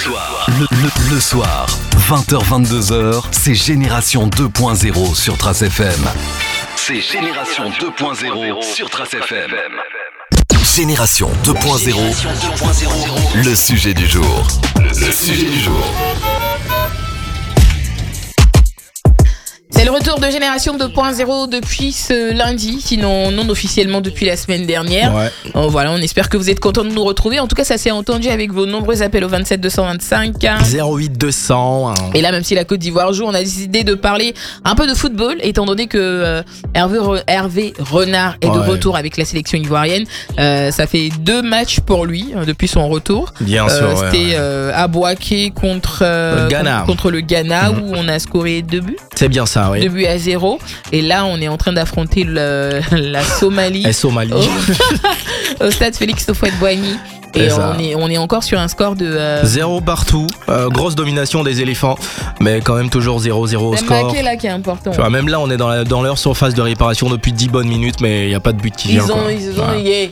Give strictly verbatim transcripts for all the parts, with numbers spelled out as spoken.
soir, le, le, le soir, vingt heures vingt-deux heures, c'est Génération deux point zéro sur Trace F M. C'est Génération deux point zéro sur Trace F M. Génération deux point zéro, le sujet du jour. Le sujet du jour. C'est le retour de Génération deux point zéro depuis ce lundi, sinon non officiellement depuis la semaine dernière. Ouais. Oh, voilà, on espère que vous êtes contents de nous retrouver. En tout cas, ça s'est entendu avec vos nombreux appels au vingt-sept deux cent vingt-cinq. zéro huit deux cents. Et là, même si la Côte d'Ivoire joue, on a décidé de parler un peu de football, étant donné que euh, Hervé, Re- Hervé Renard est de Ouais. retour avec la sélection ivoirienne. Euh, ça fait deux matchs pour lui euh, depuis son retour. Bien Euh, sûr. ouais, C'était ouais. euh, à Boaké contre, euh, Le Ghana. contre, contre le Ghana, Mhm. où on a scoré deux buts. C'est bien ça, oui. Deux buts à zéro. Et là, on est en train d'affronter le, la Somalie Et Somalie. au, au stade Félix Houphouët-Boigny. Et C'est ça. on est, on est encore sur un score de. Euh, Zéro partout. Euh, grosse domination des éléphants. Mais quand même toujours zéro zéro au c'est score. Maké là qui est important. Tu vois, même là, on est dans, la- dans leur surface de réparation depuis dix bonnes minutes, mais il n'y a pas de but qui Ils vient. ont, quoi. ils ont, Ouais. yeah.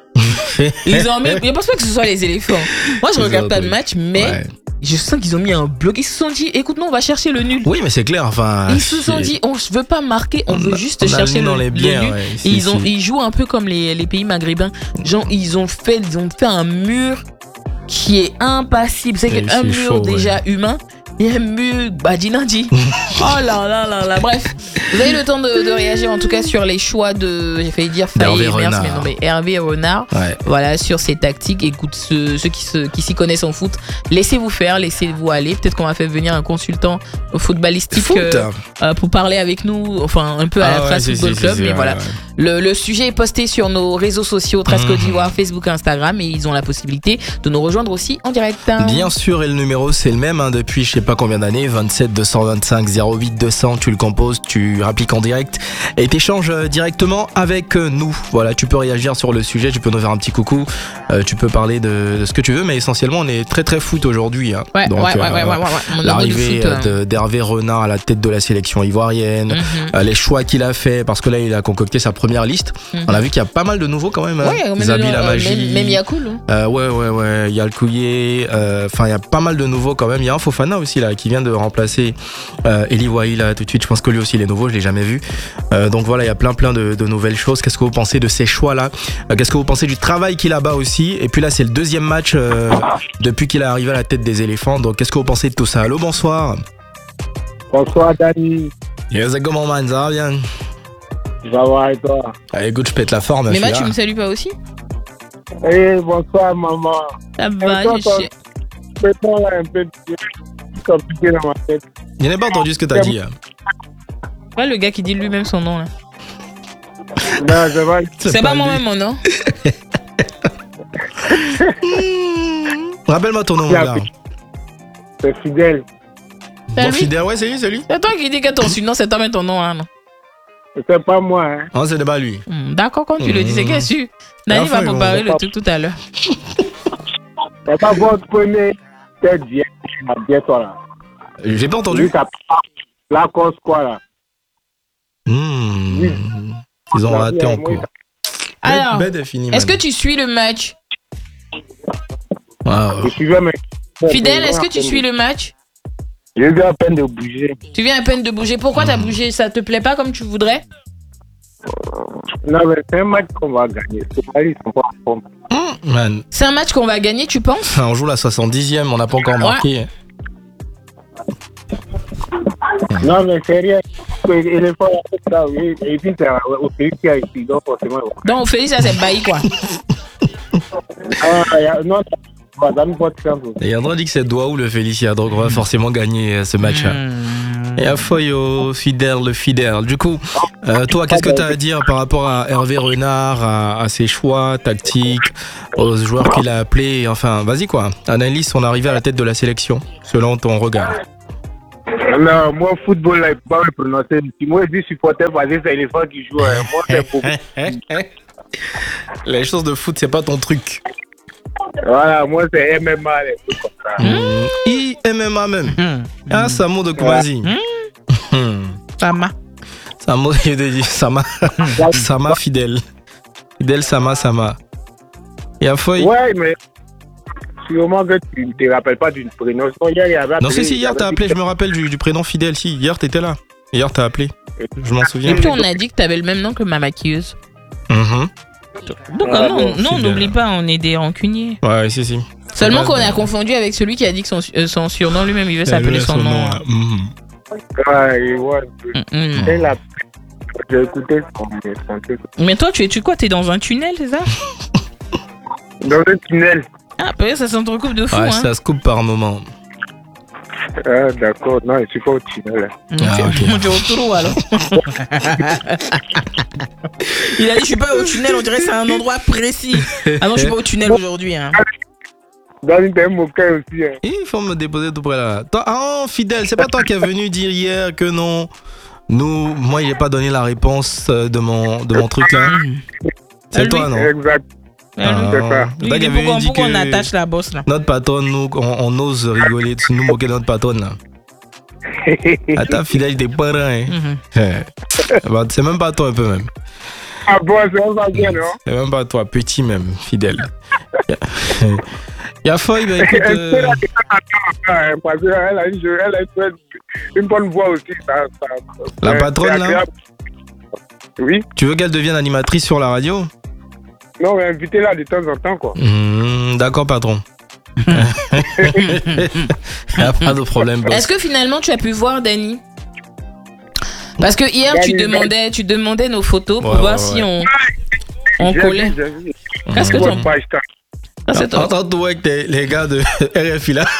Ils ont mis. Je pense pas que ce soit les éléphants. Moi, je Ils regarde ont pas le pris. match, mais Ouais. je sens qu'ils ont mis un bloc. Ils se sont dit, écoute, nous, on va chercher le nul. Oui, mais c'est clair. Enfin, Ils se sont c'est- dit, on ne veut pas marquer, on On veut a- juste on a le chercher nez le, dans les le bières, nul. ouais, Et si, ils, ont, si. ils jouent un peu comme les, les pays maghrébins. Genre, ils ont fait, ils ont fait un mur qui est impassible. C'est Et qu'un c'est mur chaud, déjà humain et un mur badinandi. Oh là là là là. Bref, vous avez le temps de, de réagir en tout cas sur les choix de, j'ai failli dire Faye D'Hervé et Mers, Renard. mais non, mais Hervé Renard. Ouais. Voilà, sur ses tactiques. Écoute, ceux, ceux qui, se, qui s'y connaissent en foot, laissez-vous faire, laissez-vous aller. Peut-être qu'on va faire venir un consultant footballistique Foot. euh, euh, pour parler avec nous, enfin un peu à Ah la ouais, Trace si, Football si, Club. si, mais ouais, voilà, ouais. le, le sujet est posté sur nos réseaux sociaux, Trace Côte d'Ivoire, Facebook, Instagram, et ils ont la possibilité de nous rejoindre aussi en direct. Bien sûr, et le numéro c'est le même hein, depuis je sais pas combien d'années, vingt-sept deux cent vingt-cinq zéro huit deux cents, tu le composes, tu rappliques en direct et t'échanges euh, directement avec euh, nous. Voilà, tu peux réagir sur le sujet, tu peux nous faire un petit coucou, euh, tu peux parler de, de ce que tu veux, mais essentiellement on est très très foot aujourd'hui. Hein. Ouais, Donc, ouais, ouais, euh, ouais, ouais, ouais, ouais. Mon amour du l'arrivée foot, euh, euh, de- d'Hervé Renard à la tête de la sélection ivoirienne, mhm. euh, les choix qu'il a fait, parce que là il a concocté sa première liste. Mhm. On a vu qu'il y a pas mal de nouveaux quand même. hein. Ouais, mais Zabi non, euh, Lamaji. même, même Yacoul. hein. Euh, ouais, ouais, ouais. Il y a le Couillet. Enfin, il y a pas mal de nouveaux quand même. Il y a un Fofana aussi là qui vient de remplacer euh, Eli Wahi là tout de suite. Je pense que lui aussi il est nouveau. Je l'ai jamais vu. Euh, donc voilà, il y a plein plein de, de nouvelles choses. Qu'est-ce que vous pensez de ces choix là euh, Qu'est-ce que vous pensez du travail qu'il a bas aussi Et puis là, c'est le deuxième match euh, depuis qu'il est arrivé à la tête des éléphants. Donc qu'est-ce que vous pensez de tout ça Allô, bonsoir. Bonsoir Dani, Yes, comment man, ça va bien ça va et toi? Allez, écoute, je pète la forme. Mais je moi, suis tu là. me salues pas aussi? Eh, bonsoir maman. Ça va, toi, je toi, suis. Fais-moi là un peu compliqué dans ma tête. Je n'ai pas entendu ce que t'as dit. hein. Ouais, le gars qui dit lui-même son nom là. Non, je vais. C'est pas lui. moi-même mon nom. Rappelle-moi ton nom, mon gars. C'est fidèle. C'est Bon, lui. fidèle, ouais, c'est lui, c'est lui. C'est toi qui dis que ton surnom, c'est toi-même ton nom. Hein, non? C'est pas moi, hein. Non, c'est pas lui. Hmm, d'accord, quand tu le dis, c'est que sûr. Nani Enfin, va ils préparer vont le pas- truc tout à l'heure. C'est pas votre premier tête bien. Bien toi là. J'ai pas Lui, entendu. ça la cause quoi là? Hmm. Oui. Ils ont La raté vie, en moi, cours. Alors, Bête est fini, est-ce que man. tu suis le match? Wow. Je suis jamais. Fidèle, est-ce que tu suis le match? J'ai eu à peine de bouger. Tu viens à peine de bouger. Pourquoi t'as bougé? Ça te plaît pas comme tu voudrais? Non, mais c'est un match qu'on va gagner. Les sont pas en forme. Man, C'est un match qu'on va gagner, tu penses? on joue la soixante-dixième, on n'a pas encore marqué. Non, mais c'est rien. Et les fois, ça, oui. Et puis, c'est au pays qui a ici. Donc, forcément. Donc, Félix, ça c'est bailli quoi. Ah, y a- non, ça va pas de chance. Et Yandra dit que c'est Douaou le Félicia, donc on va forcément gagner euh, ce match. Hmm. Et à Foyo, fidèle, le fidèle. Du coup, euh, toi, qu'est-ce que tu as à dire par rapport à Hervé Renard, à, à ses choix tactiques, aux joueurs qu'il a appelés? Enfin, vas-y quoi, analyse son arrivée à la tête de la sélection, selon ton regard. Non, moi, football, là, il ne peut pas me prononcer. Si moi, je dis supporter, parce que c'est l'éléphant qui joue. Hein. Moi, c'est beaucoup. Les choses de foot, c'est pas ton truc. Voilà, moi, c'est M M A, les trucs comme ça. Mmh. I M M A même. Hmm. Ah, Samo de Koumazi. Hmm. Hmm. Sama. Samo, il a dit Sama. Sama fidèle. Fidèle Sama Sama. Et à Foy. Ouais, mais sûrement que tu ne te rappelles pas d'une prénom. Sinon, hier, il y avait Non, appelé- si, si, hier t'as appelé, je me rappelle du, du prénom Fidèle. Si, hier t'étais là. Hier t'as appelé. Je m'en souviens. Et puis on a dit que t'avais le même nom que ma maquilleuse. Mhm. Donc Ah, non, bon, non, on fidèle. n'oublie pas, on est des rancuniers. Ouais, si, si. Seulement Ouais, qu'on ouais. a confondu avec celui qui a dit que son, euh, son surnom lui-même, il veut Ouais, s'appeler ouais, son nom. là. Mhm. Ouais, ouais. Mm, mm. Et là, j'ai écouté son, son truc. Mais toi, tu es tu quoi? T'es dans un tunnel, c'est ça? Dans le tunnel. Ah, peut-être ça s'entrecoupe de fou, Ouais, hein. ça se coupe par moment. Ah, d'accord. Non, je suis pas au tunnel. Mm, Ah, tu- ok. tu es au trou, alors. Il a dit, je suis pas au tunnel, on dirait que c'est un endroit précis. Ah non, je suis pas au tunnel aujourd'hui, hein. Dans une des moquets aussi. Hein. Il faut me déposer tout près là. Toi, ah, Fidèle, c'est pas toi qui es venu dire hier que non. Nous, moi, il n'a pas donné la réponse euh, de mon, de mon truc là. C'est Ah, toi, lui. non? Exact. Ah, c'est ça. lui, Toi il qui dit, es venu pourquoi, dire pourquoi on que attache la bosse, là? notre patronne, nous, on, on ose rigoler, nous moquer de notre patronne là. Attends, Fidèle, t'es pas rien. Hein. Mhm. Eh. Bah, c'est même pas toi un peu même. Ah bon, c'est pas bien, non? C'est même pas toi, petit même, Fidèle. Il y a Foy, bah écoute. Elle euh, sait la question à temps, hein, parce qu'elle a une, elle a une, une bonne voix aussi. Ça, ça, La c'est- patronne, c'est là agréable. Oui. Tu veux qu'elle devienne animatrice sur la radio? Non, mais invitez-la de temps en temps, quoi. Mmh, D'accord, patron. Y a pas de problème, boss. Est-ce que finalement tu as pu voir Dani? Parce que hier tu Dani, demandais, tu demandais nos photos pour Ouais, voir ouais, si ouais. on, on J'ai collait. vu, j'ai vu. Qu'est-ce que Ouais, t'en bah, je t'en- Ah, c'est toi. Entends toi avec tes- les gars de R F I là.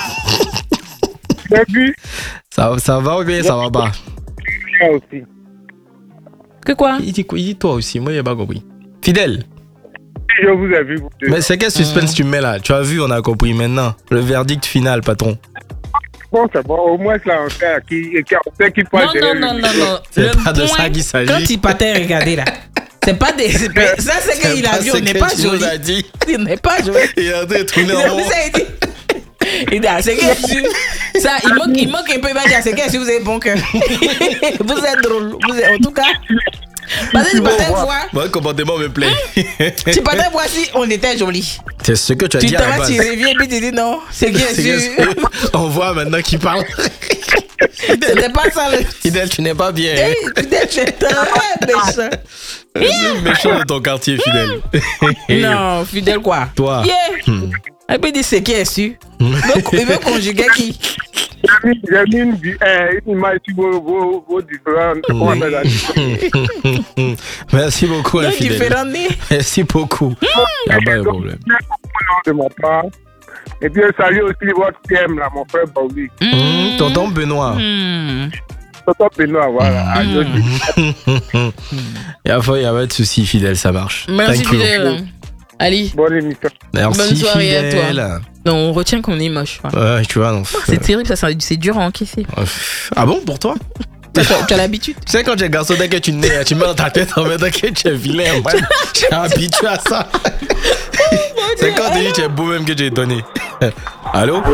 J'ai vu Ça, ça va ou bien ça va pas? ça aussi. Que quoi? Il dit, quoi? Il dit toi aussi, moi j'ai pas compris. Fidèle, Je vous ai vu, vous deux. mais c'est quel suspense tu mets là? Tu as vu, on a compris maintenant. Le verdict final, patron. Bon, c'est bon. Au moins, là, on sait à qui, qui, on sait qui parle Non, derrière non, non, lui. non, non. C'est Le pas de point, ça qu'il s'agit. Quand il partait regarder là, c'est pas des. c'est pas- Ça, c'est C'est qu'il a pas vu, ce on n'est que pas tu joli. nous as dit. Il n'est pas joli. Il a été tourné Il en a rond. vu ça, il dit. Il dit, ah, c'est que tu- ça, il moque, il moque un peu, il va dire, c'est que si vous avez bon cœur. Vous êtes drôle. Vous êtes, en tout cas. Parce que tu partais voir, Mon comportement me plaît. tu partais voir si on était jolis. C'est ce que tu as Tu dit te à la vas, base. tu reviens et puis tu dis non, c'est que C'est que sûr. c'est- On voit maintenant qu'il parle. C'était pas ça le. Fidèle, tu n'es pas bien. Hey, peut-être tu es très méchant. Le méchant de ton quartier, Fidèle. Non, fidèle quoi? Toi. Yeah. Et puis il dit c'est qui est sûr. Donc il veut conjuguer qui? J'ai mis, j'ai mis une, vi- euh, une image sur vos, vos, vos différents. Comment on appelle ça? Merci beaucoup, hein, Donc Fidèle. différents nez. Merci beaucoup. Il n'y a pas de problème. De ma part. Et puis, salut aussi votre P M, là, mon frère Baouli. Mmh, tonton Benoît. Hmm. Tonton Benoît, voilà. Ah, je dis, Il n'y a, pas- y a pas de souci, Fidèle, ça marche. Merci Thank you. fidèle. Ali, bonne émission. Merci, Bonne soirée à toi. Fidèle. non, on retient qu'on est moche. ouais. Ouais, tu vois, non. C'est terrible, ça, c'est c'est dur à encaisser. Ah bon, pour toi? Tu as, tu as l'habitude. Tu sais, quand tu es garçon, dès que tu nais, tu mets dans ta tête en même temps que tu es vilain. Moi, je suis habitué à ça. C'est quand tu dis que tu es beau même que tu es donné. Allô?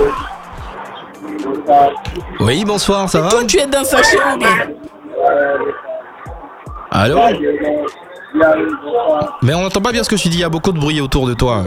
Oui, bonsoir, ça va? Toi, tu es dans sa chambre ou bien? Allô? Mais on n'entend pas bien ce que tu dis, il y a beaucoup de bruit autour de toi.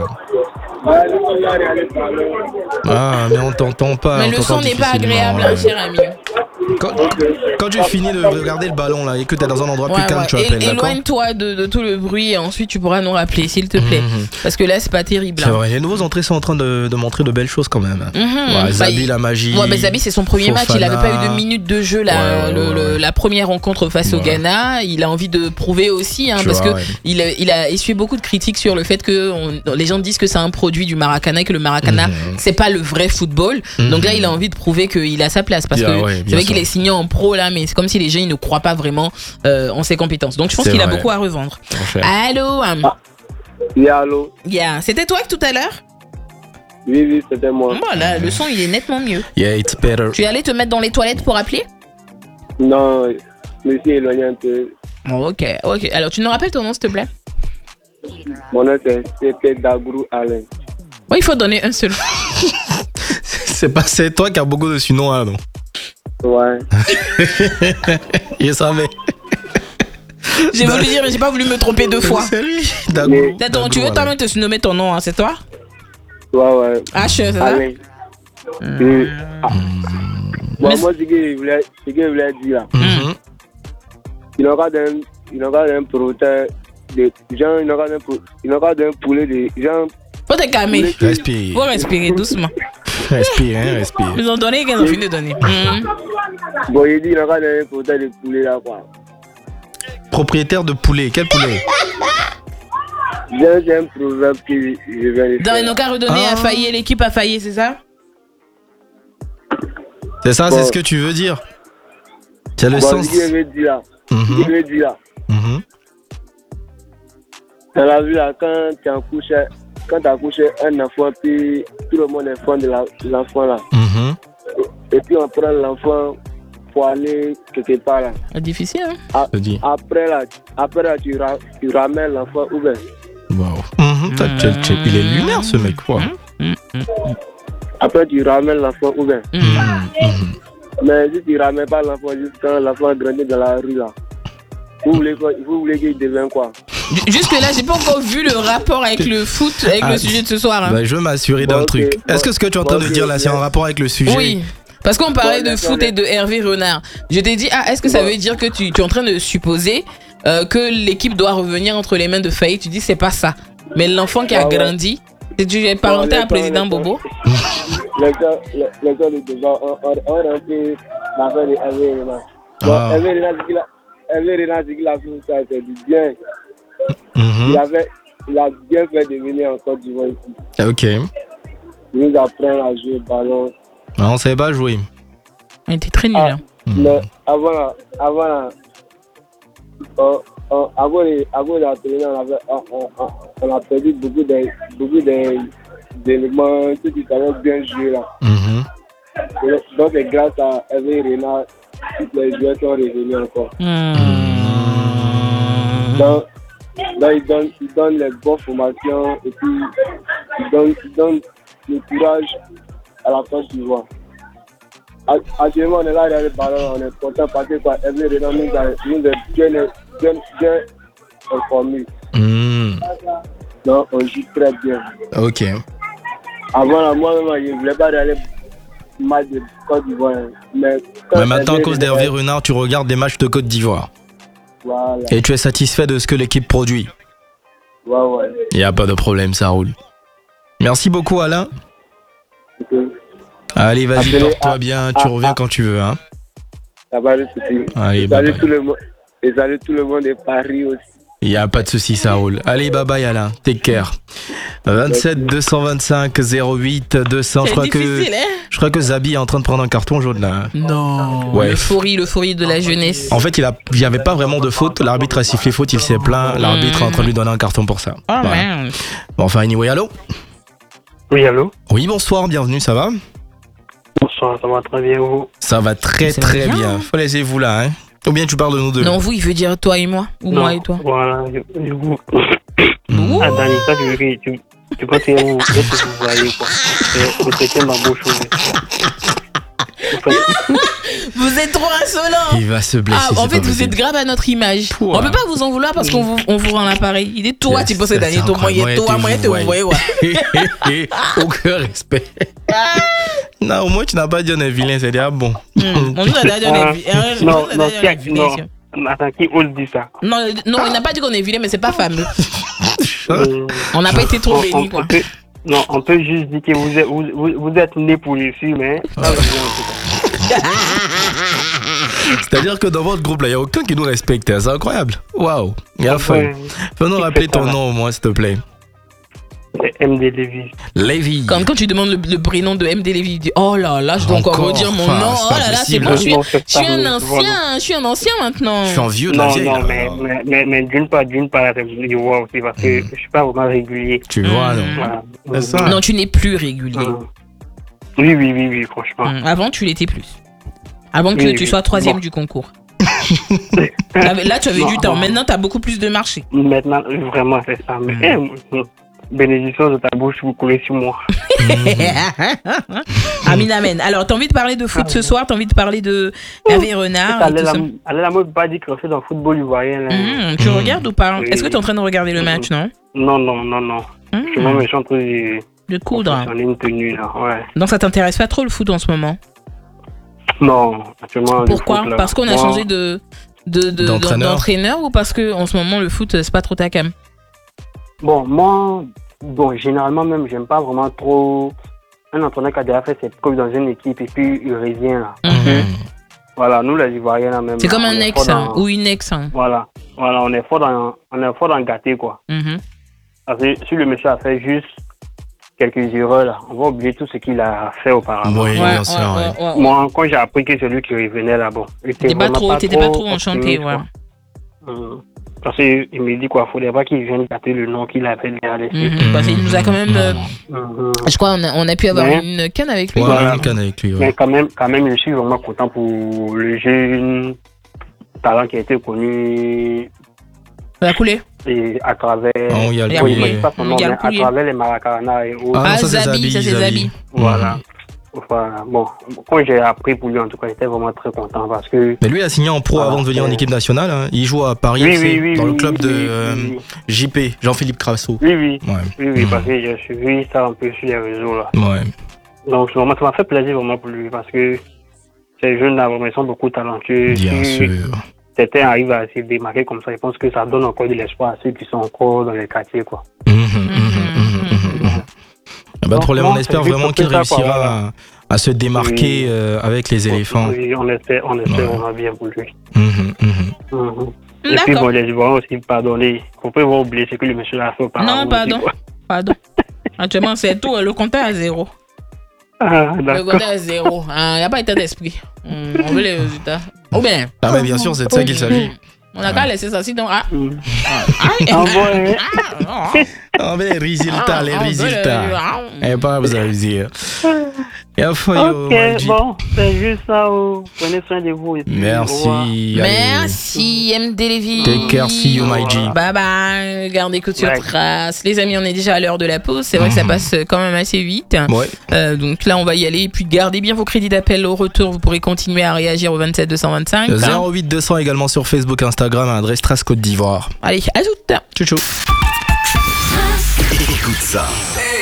Ah, mais on t'entend pas. Mais on le t'entend son n'est pas difficilement, agréable, ouais. hein, cher ami. Quand, quand tu finis de regarder le ballon là et que tu es dans un endroit plus Ouais, calme, ouais. tu appelles, É- d'accord? Éloigne-toi de, de tout le bruit et ensuite tu pourras nous rappeler, s'il te plaît. Mhm. Parce que là, c'est pas terrible. C'est hein. vrai, les nouveaux entrées sont en train de, de montrer de belles choses quand même. Mhm. Ouais, Bah, Zabi, il- la magie. Ouais, mais Zabi, c'est son premier match. Il Fofana. avait pas eu de minutes de jeu là, Ouais, ouais, le- ouais, le- ouais. la première rencontre face au Ouais. Ghana. Il a envie de prouver aussi, hein, Tu parce vois, que ouais. il, a, il a essuyé beaucoup de critiques sur le fait que on- les gens disent que c'est un produit du Maracana et que le Maracana, Mhm. c'est pas le vrai football. Mhm. Donc là, il a envie de prouver qu'il a sa place parce Bien, que ouais, c'est bien vrai qu'il sûr. est signé en pro là, mais c'est comme si les gens ils ne croient pas vraiment euh, en ses compétences. Donc je pense C'est qu'il a vrai. beaucoup à revendre. Mon cher. Allô, um, Oui, allô? yeah. C'était toi que tout à l'heure? Oui, oui, c'était moi. Voilà, le son il est nettement mieux. Yeah, it's better. Tu es allé te mettre dans les toilettes pour appeler? Non, je me suis éloigné un peu. Bon, ok, ok. Alors tu nous rappelles ton nom s'il te plaît? Mon nom, c'est C P Dagrou Alain. Oui, il faut donner un seul. C'est pas c'est toi qui as beaucoup de surnoms là, non? Ouais. Je savais. J'ai voulu dire, mais j'ai pas voulu me tromper deux fois. C'est lui. Dago. Attends, tu veux toi-même te surnommer ton nom, hein, c'est toi? Ouais, ouais. H, c'est ça? Alain. Mm. Et, ah. Bon, Mais- moi, ce que je voulais, ce que je voulais dire, là, Mhm. il n'a qu'à d'un, il n'a qu'à d'un protège, de, genre, il n'a qu'à d'un, pou- il n'a qu'à d'un poulet de, genre, Faut te calmer. poulet que- Respire. Faut respirer doucement. Respire, hein, respire. Ils ont donné qu'ils ont fini de donner. Mm. Bon, il dit, il n'a qu'à d'un protège de poulet, là, quoi. Propriétaire de poulet, quel poulet? J'ai j'ai un proverbe que je vais le Dans faire. nos cas redonnés Ah. a failli, l'équipe a failli, c'est ça? C'est ça, Bon. c'est ce que tu veux dire? C'est le Bon, sens. ce que je veux dire, là, ce que Mhm. je veux dire, là, Mhm. dans la vie, là, quand tu as couché, quand tu as couché un enfant, puis tout le monde est fan de la- de l'enfant, là, Mhm. et puis on prend l'enfant pour aller quelque part, là. C'est difficile, hein? A- Je dis. Après, là, après, là, tu, ra- tu ramènes l'enfant ouvert. Wow. Mhm. T'as- t'as- t'as- Il est lunaire ce mec, quoi. Mm, mm, Après, tu ramènes l'enfant ouvert. mm. Mhm. Mais si tu ramènes pas l'enfant juste quand l'enfant grandit dans la rue, là, vous voulez, quoi, vous voulez qu'il devienne quoi? Ju- Jusque-là, j'ai pas encore vu le rapport avec le foot, avec Ah, le sujet de ce soir. Hein. Bah, je veux m'assurer d'un Bon, ok. truc. Est-ce que ce que tu es en train Bon, de ok. dire là, c'est en rapport avec le sujet? Oui. Parce qu'on parlait Bon, de d'accord, foot et de Hervé Renard. Je t'ai dit, ah, est-ce que ça Bon. veut dire que tu, tu es en train de supposer euh, que l'équipe doit revenir entre les mains de Faye? Tu dis, c'est pas ça. Mais l'enfant qui a Ah ouais. grandi, c'est tu es parenté Bon, à président laisse-moi, Bobo? Les gars, les, les gars de devant, on, on, on remplit l'affaire de Hervé Renard. Bon, Ah. Hervé Renard, ce qu'il a, Hervé Renard, ce qu'il a fait, ça, c'est du bien. Mhm. Il, avait, il a bien fait de venir en Côte d'Ivoire ici. Ok. Il nous apprend à jouer au ballon. Ah, on savait pas jouer. Il était très nul. Ah, hein. mais avant, là, avant, là, on, on, avant, les, avant l'entraînement, on, avait- on, on, on, on a perdu beaucoup de, beaucoup de, d'éléments, ceux qui savaient bien jouer là. Mhm. Et donc, c'est grâce à Hervé Renard que les joueurs sont revenus encore. Hmm. Donc, donc ils, donnent, ils donnent les bonnes formations et puis ils donnent, ils donnent le courage à la Côte d'Ivoire. Actuellement, on est là dans le ballon, on est content parce que quoi, Hervé Renard nous a, nous a bien, bien, bien informés. Mhm. Donc, on joue très bien. Ok. Avant, là, moi-même, je ne voulais pas aller match de Côte d'Ivoire. Mais, quand Mais maintenant, à Hervé cause d'Hervé Renard- Renard, tu regardes des matchs de Côte d'Ivoire. Voilà, Et tu es satisfait de ce que l'équipe produit. ouais, ouais. Il n'y a pas de problème, ça roule. Merci beaucoup, Alain. Ok. Allez, vas-y, Appelez- porte-toi ah, bien. ah, Tu reviens ah. quand tu veux. Hein. Ça va le souci. Allez, Et bye salut bye. tout le monde. Et salut tout le monde de Paris aussi. Il n'y a pas de souci, ça roule. Allez, bye bye, Alain. Take care. vingt-sept deux cent vingt-cinq zéro huit deux cents. Je C'est crois que, difficile, hein? je crois que Zabi est en train de prendre un carton jaune là. Non. Ouais. L'euphorie, l'euphorie de la jeunesse. En fait, il a- il n'y avait pas vraiment de faute. L'arbitre a sifflé faute, il s'est plaint. L'arbitre est en train de lui donner un carton pour ça. Oh, Voilà. man. Bon, enfin, anyway, allô? Oui, allô? Oui, bonsoir, bienvenue, ça va? Bonsoir, ça va très bien, vous? Ça va très Ça très va bien. bien. Faut laisser vous là, hein? Ou bien tu parles de nous deux? Non, vous, il veut dire toi et moi. Ou Non, moi et toi. Voilà, je, je vous... Mmh. Ah, Dani, ça, tu veux que tu, tu penses que vous, qu'est-ce que vous voyez, quoi? C'est- Vous traitez ma bouche, vous. Vous faites- Vous êtes trop insolent. Il va se blesser. Ah, en c'est fait, pas vous êtes possible. grave à notre image. Pouah. On peut pas vous en vouloir parce qu'on vous, on vous rend l'appareil. Il est toi, Yes, tu penses ça, Daniel, c'est toi, moi, il est incroyable. toi, moi, Moi, tu vous voyez, ouais. Aucun respect. Non, au moins tu n'as pas dit on est vilain, c'est déjà bon. Hmm, On nous a déjà donné. Ah, on nous non, a non, déjà qui a- donné non. définition. Attends, qui ose dire ça? Non, non, il n'a pas dit qu'on est vilain, mais c'est pas fameux. Euh, On n'a pas été trop on- bénis, on quoi. peut- Non, on peut juste dire que vous êtes, vous, vous, vous êtes né pour ici, mais... ça, vous êtes- C'est-à-dire que dans votre groupe là, il n'y a aucun qui nous respecte. hein, C'est incroyable. Waouh. Il y a fun. Ouais, Fais-nous rappeler ton ça. nom au moins, s'il te plaît. c'est M D Lévy. Lévy. Quand, quand tu demandes le, le prénom de M D Lévy, tu dis oh là là, je dois encore, Encore redire mon Enfin, nom. c'est Oh pas là là, c'est possible. bon, je suis, Non, c'est je suis pas un mieux, ancien, voilà. je suis un ancien maintenant. Je suis un vieux de la Non, vieille. non, là. mais, mais, mais, mais d'une part, d'une part, je vois aussi parce que Mm. je suis pas vraiment régulier. Tu vois, Mm. non? Voilà. C'est ça. Non, tu n'es plus régulier. Mm. Oui, oui, oui, oui, franchement. Hum, Avant, tu l'étais plus. Avant que Oui, tu oui. sois troisième Bon. du concours. Là, là, tu avais Non, du temps. non. Maintenant, tu as beaucoup plus de marché. Maintenant, vraiment, c'est ça. Mais Mm. eh, bénédiction de ta bouche, vous coulez sur moi. Amin, amen. Alors, t'as envie de parler de foot ce soir? T'as envie de parler de Hervé Renard et Allez, tout la, ça? allez, la mode pas dit que c'est dans le football ivoirien. Là. Hum, Tu Mm. regardes ou pas? Oui, Est-ce que oui. tu es en train de regarder le Mm. match, non? Non, non, non, non. Hum. Je suis même méchant de De coudre. On est une tenue, là, ouais. Donc ça t'intéresse pas trop le foot en ce moment? Non, actuellement. le Pourquoi? foot, là, Parce qu'on a moi, changé de, de, de- D'entraîneur. d'entraîneur ou parce que en ce moment le foot c'est pas trop ta cam? Bon, moi, bon, généralement même, j'aime pas vraiment trop un entraîneur qui a déjà fait ses preuves dans une équipe et puis il revient là. Mhm. Voilà, nous les Ivoiriens là même. C'est comme on un est ex fort hein, dans- ou une ex. Hein. Voilà, voilà, on est fort dans, on est fort dans le gâté quoi. Mhm. Parce que si le monsieur a fait juste quelques erreurs là, on va oublier tout ce qu'il a fait auparavant. Oui, Ouais, bien sûr. ouais, ouais. ouais, ouais, ouais. Moi, quand j'ai appris que celui qui revenait là, bon, il était T'étais pas vraiment trop, t'étais pas trop enchanté, optimiste, ouais. quoi. Hum. Parce qu'il me dit quoi, faudrait pas qu'il vienne gâter le nom qu'il avait déjà laissé. Mhm. Parce qu'il nous a quand même, euh, Mhm. je crois, on a, on a pu avoir Mais- une canne avec lui. Ouais, Voilà. une canne avec lui. Mais Ouais. quand même, quand même, je suis vraiment content pour le jeune talent qui a été connu Ça a coulé. et à travers. Oh, il y a le Il y a Oui, Pouillet. mais pas son nom, Il y a mais le à Pouillet. travers les Maracana et autres. Ah, non, Ah, ça, c'est Zabi, Zabi, ça, c'est Zabi. Zabi. Voilà. Enfin, bon, quand j'ai appris pour lui, en tout cas, j'étais vraiment très content parce que. Mais lui, il a signé en pro Ah, avant de venir en c'est- équipe nationale. hein. Il joue à Paris, Oui, F C, oui, oui. dans le oui, club oui, de oui, euh, oui, J P, Jean-Philippe Crasso. oui, oui. Ouais. Oui, oui, Mhm. parce que j'ai suivi ça un peu sur les réseaux là. Ouais. Donc, vraiment, ça m'a fait plaisir vraiment pour lui parce que ces jeunes là, vraiment, ils sont beaucoup talentueux. Bien Si sûr. certains arrivent à se démarquer comme ça, je pense que ça donne encore de l'espoir à ceux qui sont encore dans les quartiers, quoi. Mhm, mhm, mhm, mhm, mhm. Ah, Pas de problème, on Non, espère c'est juste vraiment pour qu'il ça, quoi, réussira voilà. à, à se démarquer Oui. euh, avec les éléphants. Oui, on espère, on espère Ouais. vraiment bien pour lui. Mhm, mhm. Mhm. Et puis, D'accord. bon, les Ivoiriens aussi, pardonnez. Faut pas vous oublier ce que le monsieur a fait auparavant. Non, aussi, pardon. quoi. Pardon. Actuellement, c'est tout. Le compteur est à zéro. Ah, Le d'accord. compteur est à zéro. Il n'y a pas état d'esprit. Hum, on veut les résultats. Ou bien, Ah, mais bien sûr, c'est de ça qu'il s'agit. on a qu'à laisser ça. Sinon, ah. Mhm. Ah, Ah, bon, hein. ah, ah, On veut les résultats, les ah, on veut le- résultats. ah, Et pas vous allez dire. Et enfin, yo, Ok, Y G. bon, c'est juste ça. Oh. Prenez soin de vous. et puis, au revoir. Merci. allez. Merci, M D Lévy. Take care, see you, my G. Bye bye. Gardez écoute sur Ouais. trace. Les amis, on est déjà à l'heure de la pause. C'est vrai que ça passe quand même assez vite. Ouais. Euh, donc là, on va y aller. Et puis, gardez bien vos crédits d'appel au retour. Vous pourrez continuer à réagir au vingt-sept deux cent vingt-cinq. zéro huit deux cents également sur Facebook, Instagram, à adresse Trace Côte d'Ivoire. Allez, à toutes. Tchou tchou. Écoute ça.